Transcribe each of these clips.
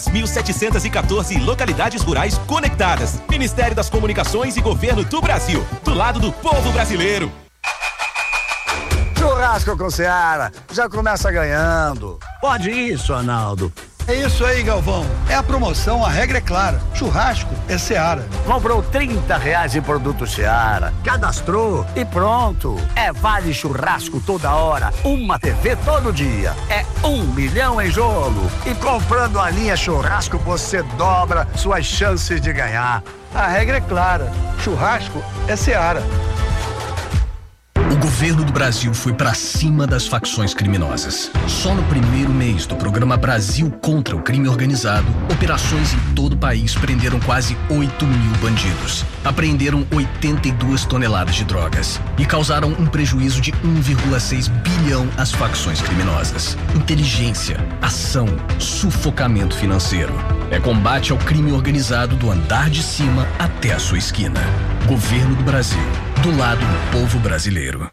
1.714 localidades rurais conectadas. Ministério das Comunicações e Governo do Brasil. Do lado do povo brasileiro. Churrasco com Seara. Já começa ganhando. Pode isso, Arnaldo. É isso aí, Galvão. É a promoção, a regra é clara. Churrasco é Seara. Comprou R$30 em produto Seara. Cadastrou e pronto. É vale churrasco toda hora. Uma TV todo dia. É 1 milhão em jogo. E comprando a linha churrasco, você dobra suas chances de ganhar. A regra é clara. Churrasco é Seara. O governo do Brasil foi pra cima das facções criminosas. Só no primeiro mês do programa Brasil contra o Crime Organizado, operações em todo o país prenderam quase 8 mil bandidos. Apreenderam 82 toneladas de drogas e causaram um prejuízo de 1,6 bilhão às facções criminosas. Inteligência, ação, sufocamento financeiro. É combate ao crime organizado do andar de cima até a sua esquina. Governo do Brasil. Do lado do povo brasileiro.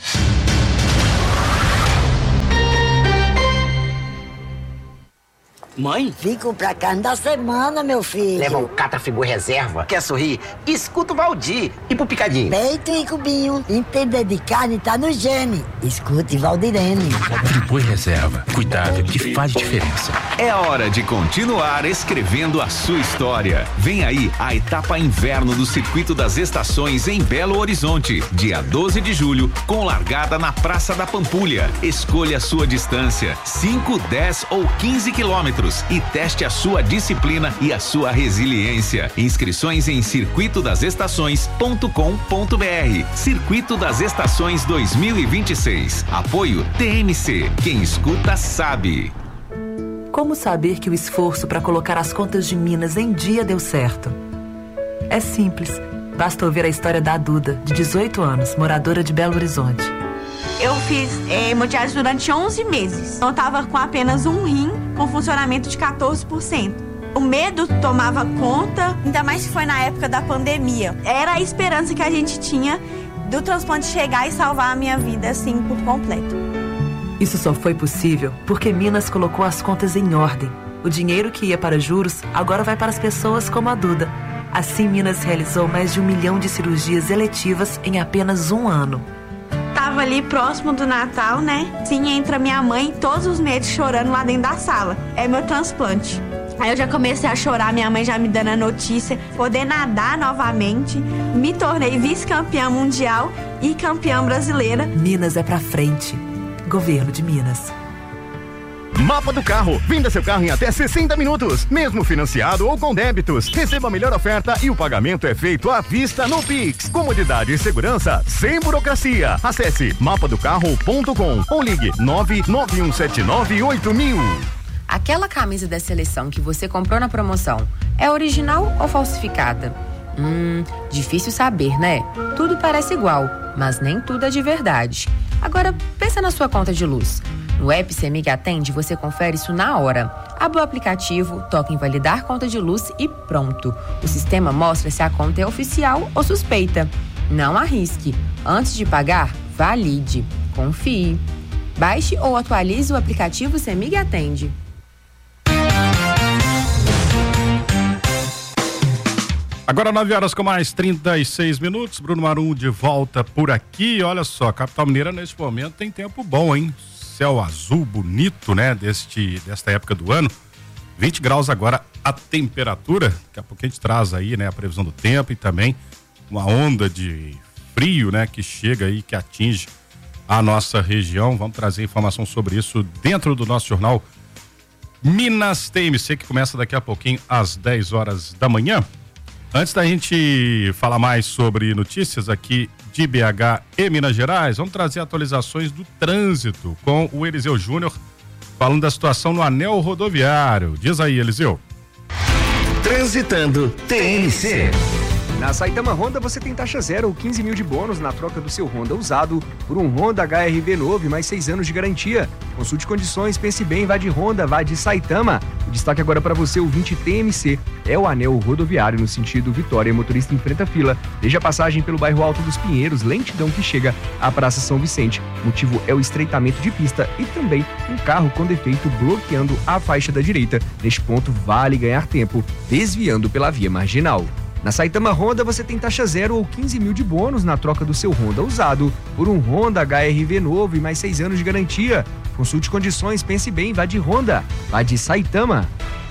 Mãe? Fico pra carne da semana, meu filho. Leva um Catafigur reserva. Quer sorrir? Escuta o Valdir. E pro picadinho? Peito e cubinho. Entender de carne tá no gene. Escute Valdirene. Friboi reserva. Cuidado que faz diferença. É hora de continuar escrevendo a sua história. Vem aí a etapa inverno do Circuito das Estações em Belo Horizonte. Dia 12 de julho, com largada na Praça da Pampulha. Escolha a sua distância. 5, 10 ou 15 quilômetros. E teste a sua disciplina e a sua resiliência. Inscrições em circuitodasestações.com.br. Circuito das Estações 2026. Apoio TMC. Quem escuta sabe. Como saber que o esforço para colocar as contas de Minas em dia deu certo? É simples. Basta ouvir a história da Duda, de 18 anos, moradora de Belo Horizonte. Eu fiz hemodiálise durante 11 meses. Eu estava com apenas um rim, com funcionamento de 14%. O medo tomava conta, ainda mais se foi na época da pandemia. Era a esperança que a gente tinha do transplante chegar e salvar a minha vida, assim, por completo. Isso só foi possível porque Minas colocou as contas em ordem. O dinheiro que ia para juros agora vai para as pessoas como a Duda. Assim, Minas realizou mais de 1 milhão de cirurgias eletivas em apenas um ano. Tava ali próximo do Natal, né? Sim, entra minha mãe todos os meses chorando lá dentro da sala. É meu transplante. Aí eu já comecei a chorar, minha mãe já me dando a notícia, poder nadar novamente. Me tornei vice-campeã mundial e campeã brasileira. Minas é pra frente. Governo de Minas. Mapa do Carro. Venda seu carro em até 60 minutos, mesmo financiado ou com débitos. Receba a melhor oferta e o pagamento é feito à vista no Pix. Comodidade e segurança sem burocracia. Acesse mapadocarro.com ou ligue 991798000. Aquela camisa da seleção que você comprou na promoção é original ou falsificada? Difícil saber, né? Tudo parece igual, mas nem tudo é de verdade. Agora, pensa na sua conta de luz. No app CEMIG Atende, você confere isso na hora. Abre o aplicativo, toca em validar conta de luz e pronto. O sistema mostra se a conta é oficial ou suspeita. Não arrisque. Antes de pagar, valide. Confie. Baixe ou atualize o aplicativo CEMIG Atende. Agora 9 horas com mais 36 minutos. Bruno Marum de volta por aqui. Olha só, a capital mineira neste momento tem tempo bom, hein? Céu azul bonito, né? Desta época do ano. 20 graus agora a temperatura. Daqui a pouco a gente traz aí, né, a previsão do tempo e também uma onda de frio, né, que chega aí, que atinge a nossa região. Vamos trazer informação sobre isso dentro do nosso jornal Minas TMC, que começa daqui a pouquinho às 10 horas da manhã. Antes da gente falar mais sobre notícias aqui de BH e Minas Gerais, vamos trazer atualizações do trânsito com o Eliseu Júnior, falando da situação no anel rodoviário. Diz aí, Eliseu. Transitando TMC. Na Saitama Honda você tem taxa zero ou 15 mil de bônus na troca do seu Honda usado por um Honda HR-V novo e mais 6 anos de garantia. Consulte condições, pense bem, vá de Honda, vá de Saitama. O destaque agora para você, ouvinte TMC, é o anel rodoviário no sentido Vitória. Motorista enfrenta fila, desde a passagem pelo bairro Alto dos Pinheiros, lentidão que chega à Praça São Vicente. O motivo é o estreitamento de pista e também um carro com defeito bloqueando a faixa da direita. Neste ponto vale ganhar tempo, desviando pela via marginal. Na Saitama Honda você tem taxa zero ou 15 mil de bônus na troca do seu Honda usado por um Honda HR-V novo e mais 6 anos de garantia. Consulte condições, pense bem, vá de Honda, vá de Saitama.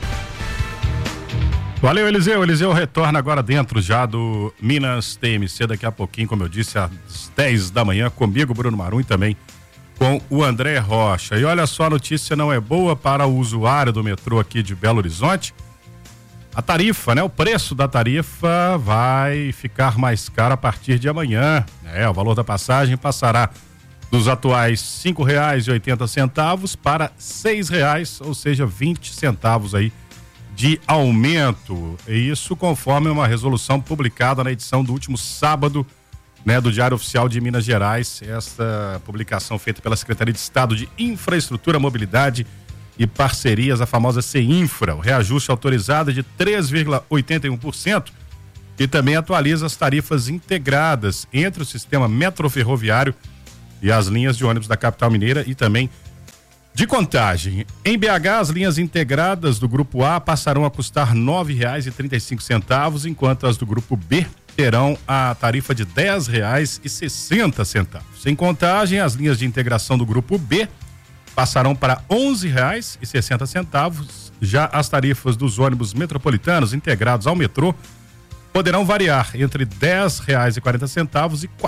Valeu, Eliseu. Eliseu retorna agora dentro já do Minas TMC daqui a pouquinho, como eu disse, às 10 da manhã, comigo, Bruno Marum, e também com o André Rocha. E olha só, a notícia não é boa para o usuário do metrô aqui de Belo Horizonte. A tarifa, né? O preço da tarifa vai ficar mais caro a partir de amanhã. O valor da passagem passará dos atuais R$ 5,80 para R$ 6,00, ou seja, 20 centavos aí de aumento. E isso conforme uma resolução publicada na edição do último sábado, né, do Diário Oficial de Minas Gerais. Essa publicação feita pela Secretaria de Estado de Infraestrutura, Mobilidade e Parcerias, a famosa CEINFRA. O reajuste autorizado é de 3,81% e também atualiza as tarifas integradas entre o sistema metroferroviário e as linhas de ônibus da capital mineira e também de Contagem. Em BH, as linhas integradas do Grupo A passarão a custar R$ 9,35, enquanto as do Grupo B terão a tarifa de R$ 10,60. Em Contagem, as linhas de integração do Grupo B passarão para R$ 11,60. Já as tarifas dos ônibus metropolitanos integrados ao metrô poderão variar entre R$ 10,40 e R$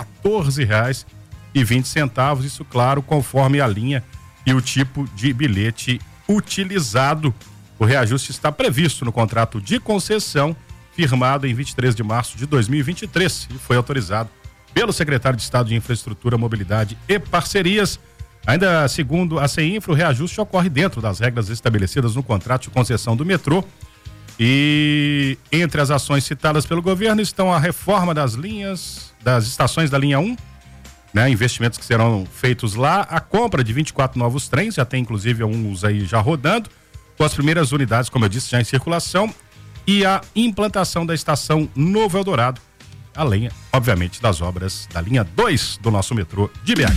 14,20. Isso, claro, conforme a linha e o tipo de bilhete utilizado. O reajuste está previsto no contrato de concessão firmado em 23 de março de 2023 e foi autorizado pelo secretário de Estado de Infraestrutura, Mobilidade e Parcerias. Ainda segundo a CEINFRA, o reajuste ocorre dentro das regras estabelecidas no contrato de concessão do metrô. E entre as ações citadas pelo governo estão a reforma das linhas, das estações da linha 1, né, investimentos que serão feitos lá, a compra de 24 novos trens, já tem inclusive uns aí já rodando, com as primeiras unidades, como eu disse, já em circulação, e a implantação da estação Novo Eldorado, além, obviamente, das obras da linha 2 do nosso metrô de BH.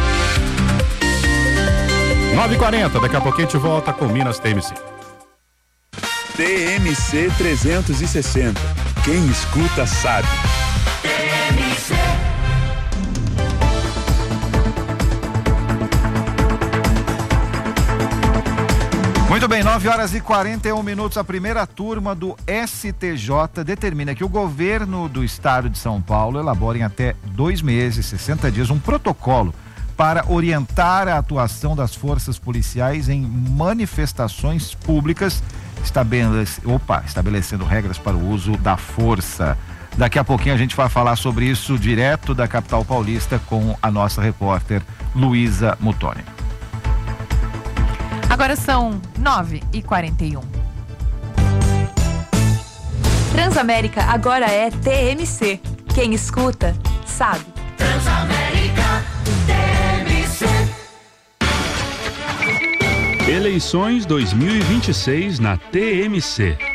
9h40, daqui a pouquinho a gente volta com Minas TMC. TMC 360. Quem escuta sabe. TMC. Muito bem, 9h41. A primeira turma do STJ determina que o governo do estado de São Paulo elabore em até 2 meses, 60 dias, um protocolo para orientar a atuação das forças policiais em manifestações públicas, estabelecendo regras para o uso da força. Daqui a pouquinho a gente vai falar sobre isso direto da capital paulista com a nossa repórter Luísa Mutoni. Agora são 9h41. Transamérica agora é TMC. Quem escuta, sabe. Transamérica, TMC. Eleições 2026 na TMC.